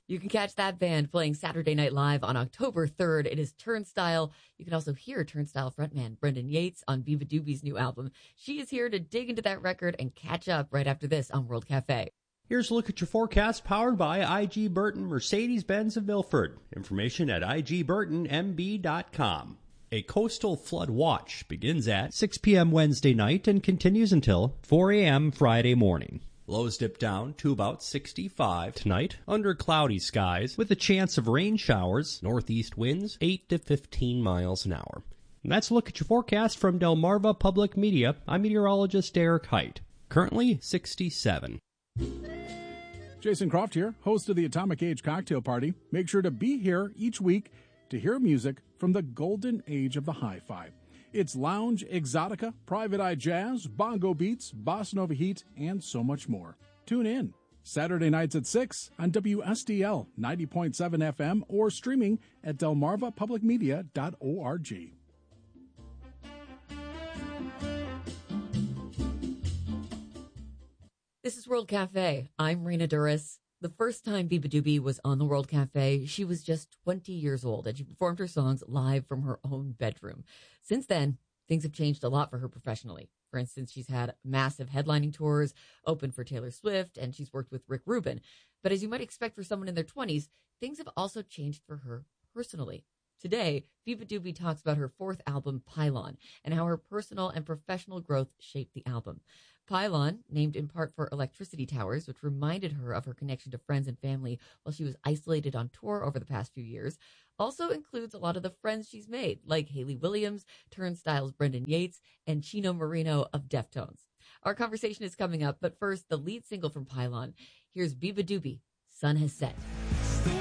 You can catch that band playing Saturday Night Live on October 3rd. It is Turnstile. You can also hear Turnstile frontman Brendan Yates on Viva Doobie's new album. She is here to dig into that record and catch up right after this on World Cafe. Here's a look at your forecast powered by IG Burton Mercedes-Benz of Milford. Information at igburtonmb.com. A coastal flood watch begins at 6 p.m. Wednesday night and continues until 4 a.m. Friday morning. Lows dip down to about 65 tonight under cloudy skies with a chance of rain showers, northeast winds 8 to 15 miles an hour. And that's a look at your forecast from Delmarva Public Media. I'm meteorologist Eric Height. Currently 67. Jason Croft here, host of the Atomic Age Cocktail Party. Make sure to be here each week to hear music from the golden age of the hi-fi. It's lounge, exotica, private eye jazz, bongo beats, bossa nova heat, and so much more. Tune in Saturday nights at 6 on WSDL 90.7 FM or streaming at delmarvapublicmedia.org. This is World Cafe. I'm Rena Duras. The first time Viva Doobie was on the World Cafe, she was just 20 years old, and she performed her songs live from her own bedroom. Since then, things have changed a lot for her professionally. For instance, she's had massive headlining tours, opened for Taylor Swift, and she's worked with Rick Rubin. But as you might expect for someone in their 20s, things have also changed for her personally. Today, Viva Doobie talks about her fourth album, Pylon, and how her personal and professional growth shaped the album. Pylon, named in part for electricity towers, which reminded her of her connection to friends and family while she was isolated on tour over the past few years, also includes a lot of the friends she's made, like Hayley Williams, Turnstile's Brendan Yates, and Chino Marino of Deftones. Our conversation is coming up, but first, the lead single from Pylon. Here's Viva Doobie, Sun Has Set.